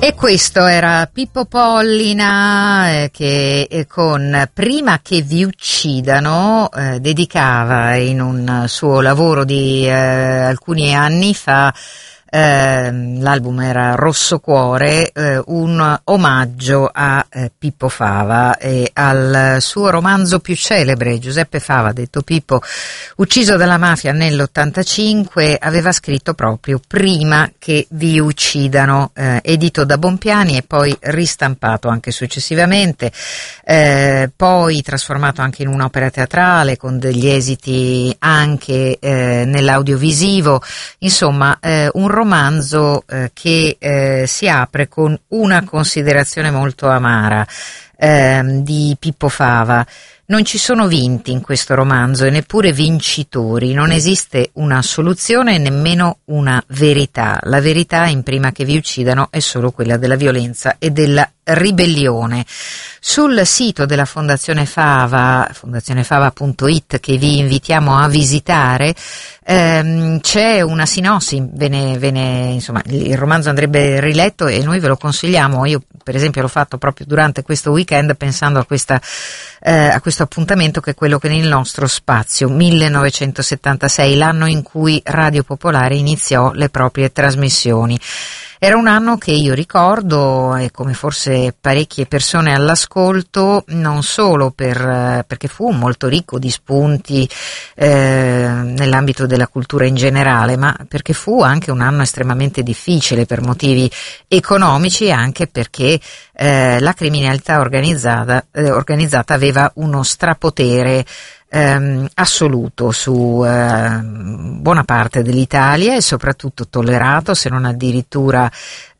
E questo era Pippo Pollina che con Prima che vi uccidano dedicava in un suo lavoro di alcuni anni fa, l'album era Rosso Cuore, un omaggio a Pippo Fava e al suo romanzo più celebre. Giuseppe Fava, detto Pippo, ucciso dalla mafia nell'85, aveva scritto proprio Prima che vi uccidano, edito da Bompiani e poi ristampato anche successivamente, poi trasformato anche in un'opera teatrale con degli esiti anche nell'audiovisivo. Insomma, un romanzo che si apre con una considerazione molto amara di Pippo Fava. Non ci sono vinti in questo romanzo e neppure vincitori, non esiste una soluzione e nemmeno una verità. La verità in Prima che vi uccidano è solo quella della violenza e della ribellione. Sul sito della Fondazione Fava, fondazionefava.it, che vi invitiamo a visitare, c'è una sinossi, insomma, il romanzo andrebbe riletto e noi ve lo consigliamo. Io per esempio l'ho fatto proprio durante questo weekend pensando a questo appuntamento, che è quello che nel nostro spazio, 1976, l'anno in cui Radio Popolare iniziò le proprie trasmissioni. Era un anno che io ricordo, e come forse parecchie persone all'ascolto, non solo perché fu molto ricco di spunti nell'ambito della cultura in generale, ma perché fu anche un anno estremamente difficile per motivi economici e anche perché la criminalità organizzata aveva uno strapotere assoluto su buona parte dell'Italia e soprattutto tollerato, se non addirittura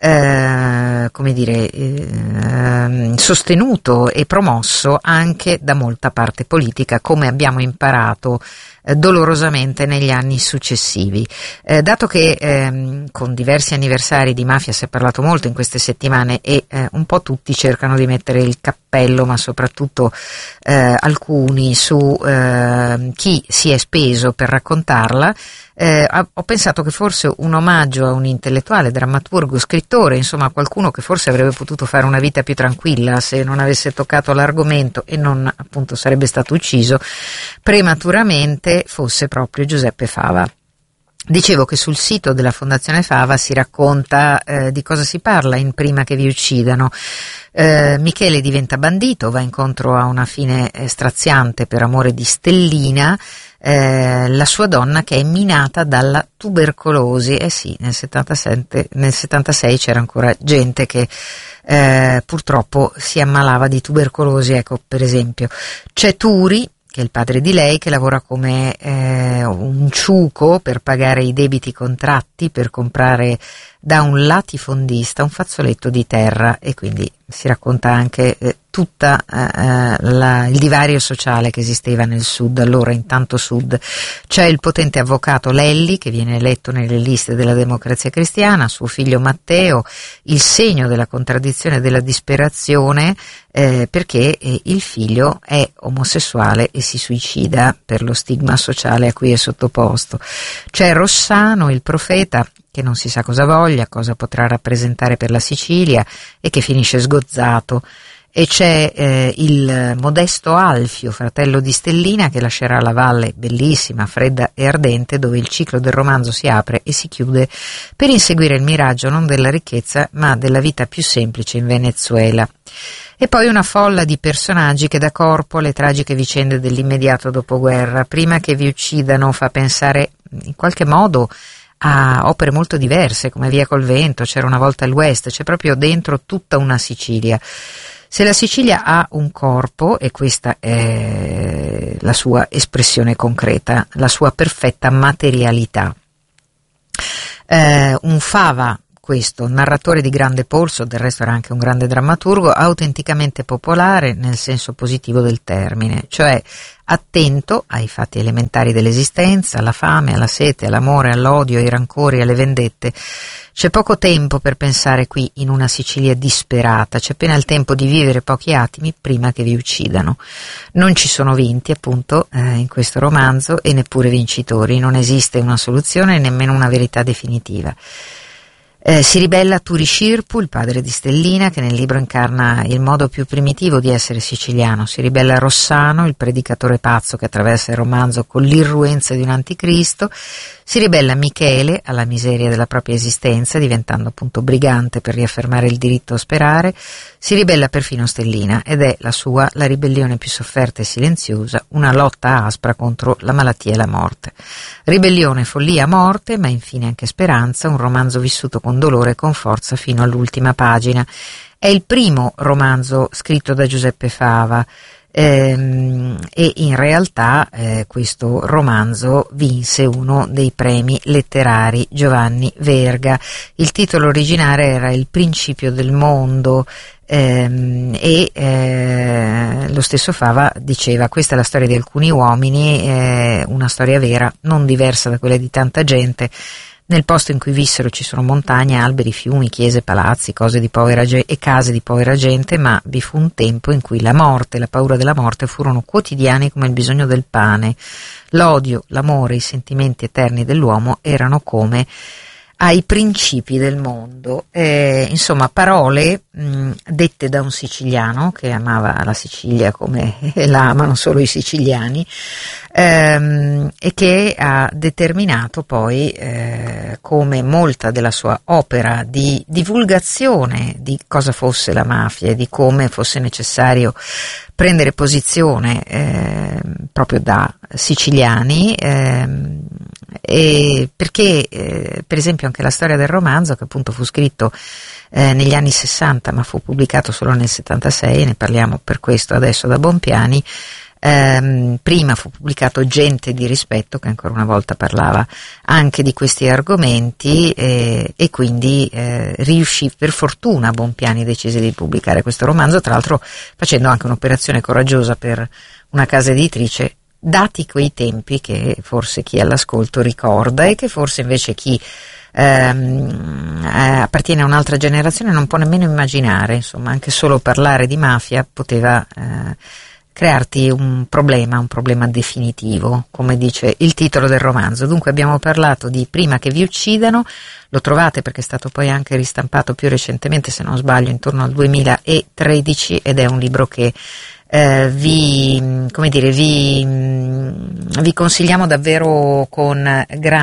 sostenuto e promosso anche da molta parte politica, come abbiamo imparato dolorosamente negli anni successivi. Dato che con diversi anniversari di mafia si è parlato molto in queste settimane e un po' tutti cercano di mettere il cappello, ma soprattutto alcuni su chi si è speso per raccontarla, ho pensato che forse un omaggio a un intellettuale, drammaturgo, scrittore, insomma qualcuno che forse avrebbe potuto fare una vita più tranquilla se non avesse toccato l'argomento e non appunto sarebbe stato ucciso prematuramente, fosse proprio Giuseppe Fava. Dicevo che sul sito della Fondazione Fava si racconta di cosa si parla in Prima che vi uccidano. Michele diventa bandito, va incontro a una fine straziante per amore di Stellina, la sua donna che è minata dalla tubercolosi. Sì, nel 76 c'era ancora gente che purtroppo si ammalava di tubercolosi. Ecco, per esempio, c'è Turi, che è il padre di lei, che lavora come un ciuco per pagare i debiti contratti, per comprare da un latifondista un fazzoletto di terra, e quindi si racconta anche tutta il divario sociale che esisteva nel sud, allora intanto sud. C'è il potente avvocato Lelli, che viene eletto nelle liste della Democrazia Cristiana, suo figlio Matteo, il segno della contraddizione e della disperazione, perché il figlio è omosessuale e si suicida per lo stigma sociale a cui è sottoposto. C'è Rossano, il profeta, che non si sa cosa voglia, cosa potrà rappresentare per la Sicilia e che finisce sgozzato. E c'è il modesto Alfio, fratello di Stellina, che lascerà la valle bellissima, fredda e ardente, dove il ciclo del romanzo si apre e si chiude, per inseguire il miraggio non della ricchezza ma della vita più semplice in Venezuela. E poi una folla di personaggi che dà corpo alle tragiche vicende dell'immediato dopoguerra. Prima che vi uccidano fa pensare in qualche modo a opere molto diverse, come Via col vento, C'era una volta il West, c'è proprio dentro tutta una Sicilia. Se la Sicilia ha un corpo, e questa è la sua espressione concreta, la sua perfetta materialità, un Fava, questo narratore di grande polso, del resto era anche un grande drammaturgo, autenticamente popolare nel senso positivo del termine, cioè attento ai fatti elementari dell'esistenza, alla fame, alla sete, all'amore, all'odio, ai rancori, alle vendette. C'è poco tempo per pensare qui in una Sicilia disperata, c'è appena il tempo di vivere pochi attimi prima che vi uccidano. Non ci sono vinti, appunto, in questo romanzo, e neppure vincitori, non esiste una soluzione e nemmeno una verità definitiva. Si ribella Turi Shirpu, il padre di Stellina, che nel libro incarna il modo più primitivo di essere siciliano. Si ribella Rossano, il predicatore pazzo che attraversa il romanzo con l'irruenza di un anticristo. Si ribella Michele alla miseria della propria esistenza, diventando appunto brigante per riaffermare il diritto a sperare. Si ribella perfino Stellina, ed è la sua la ribellione più sofferta e silenziosa, una lotta aspra contro la malattia e la morte. Ribellione, follia, morte, ma infine anche speranza, un romanzo vissuto con dolore e con forza fino all'ultima pagina. È il primo romanzo scritto da Giuseppe Fava, e in realtà questo romanzo vinse uno dei premi letterari Giovanni Verga. Il titolo originale era Il principio del mondo, e lo stesso Fava diceva: questa è la storia di alcuni uomini, una storia vera, non diversa da quella di tanta gente. Nel posto in cui vissero ci sono montagne, alberi, fiumi, chiese, palazzi, cose di povera e case di povera gente, ma vi fu un tempo in cui la morte e la paura della morte furono quotidiani come il bisogno del pane. L'odio, l'amore, i sentimenti eterni dell'uomo erano come ai principi del mondo. Insomma, parole dette da un siciliano che amava la Sicilia come la amano solo i siciliani, e che ha determinato poi, come molta della sua opera di divulgazione di cosa fosse la mafia e di come fosse necessario prendere posizione proprio da siciliani, e perché per esempio anche la storia del romanzo, che appunto fu scritto negli anni 60 ma fu pubblicato solo nel 76, ne parliamo per questo adesso da Bompiani. Prima fu pubblicato Gente di rispetto, che ancora una volta parlava anche di questi argomenti, e quindi riuscì, per fortuna Bompiani decise di pubblicare questo romanzo, tra l'altro facendo anche un'operazione coraggiosa per una casa editrice, dati quei tempi che forse chi è all'ascolto ricorda e che forse invece chi appartiene a un'altra generazione non può nemmeno immaginare. Insomma, anche solo parlare di mafia poteva crearti un problema definitivo, come dice il titolo del romanzo. Dunque abbiamo parlato di Prima che vi uccidano, lo trovate perché è stato poi anche ristampato più recentemente, se non sbaglio intorno al 2013, ed è un libro che vi consigliamo davvero con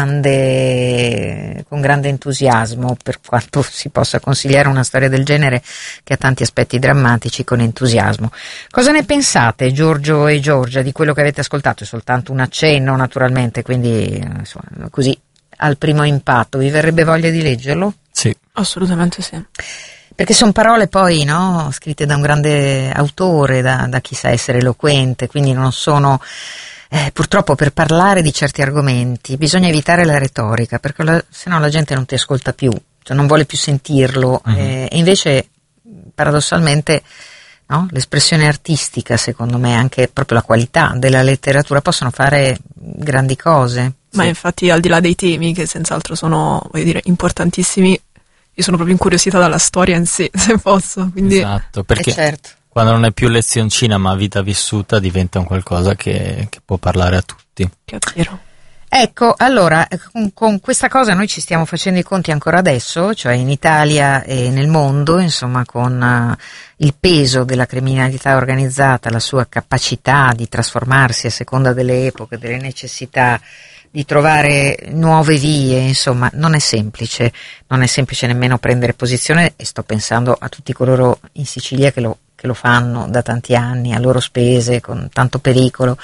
grande entusiasmo, per quanto si possa consigliare una storia del genere che ha tanti aspetti drammatici, con entusiasmo. Cosa ne pensate, Giorgio e Giorgia, di quello che avete ascoltato? È soltanto un accenno, naturalmente, quindi insomma, così al primo impatto vi verrebbe voglia di leggerlo? Sì, assolutamente sì. Perché sono parole poi, no, scritte da un grande autore, da chi sa essere eloquente, quindi non sono, purtroppo per parlare di certi argomenti bisogna evitare la retorica, perché sennò la gente non ti ascolta più, cioè non vuole più sentirlo, e invece paradossalmente, no, l'espressione artistica, secondo me, anche proprio la qualità della letteratura, possono fare grandi cose. Ma sì. Infatti, al di là dei temi, che senz'altro sono, voglio dire, importantissimi, io sono proprio incuriosita dalla storia in sé, se posso. Quindi... Esatto, perché certo. Quando non è più lezioncina ma vita vissuta, diventa un qualcosa che può parlare a tutti. Che vero. Ecco, allora, con questa cosa noi ci stiamo facendo i conti ancora adesso, cioè in Italia e nel mondo, insomma, con il peso della criminalità organizzata, la sua capacità di trasformarsi a seconda delle epoche, delle necessità, di trovare nuove vie, insomma, non è semplice nemmeno prendere posizione, e sto pensando a tutti coloro in Sicilia che lo fanno da tanti anni a loro spese, con tanto pericolo,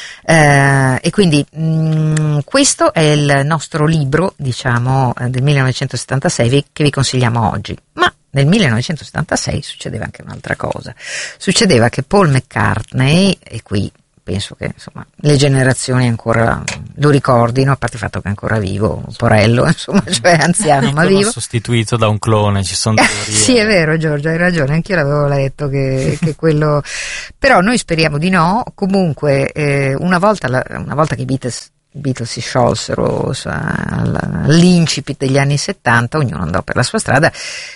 e quindi questo è il nostro libro, diciamo, del 1976 che vi consigliamo oggi. Ma nel 1976 succedeva anche un'altra cosa, succedeva che Paul McCartney, e qui penso che insomma le generazioni ancora lo ricordino, a parte il fatto che è ancora vivo, porello, insomma, cioè anziano ma vivo. Sostituito da un clone, ci sono teorie. Sì, è vero, Giorgio, hai ragione, anch'io l'avevo letto che quello, però noi speriamo di no. Comunque una volta che i Beatles si sciolsero all'incipit degli anni 70, ognuno andò per la sua strada,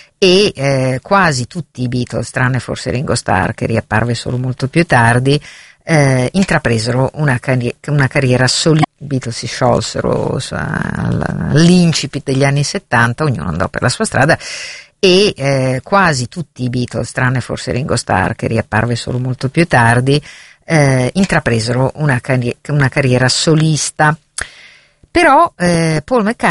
e quasi tutti i Beatles, tranne forse Ringo Starr che riapparve solo molto più tardi, intrapresero una carriera solista. Beatles si sciolsero all'incipit degli anni 70, ognuno andò per la sua strada e quasi tutti i Beatles, tranne forse Ringo Starr che riapparve solo molto più tardi, intrapresero una carriera solista. Però Paul McCartney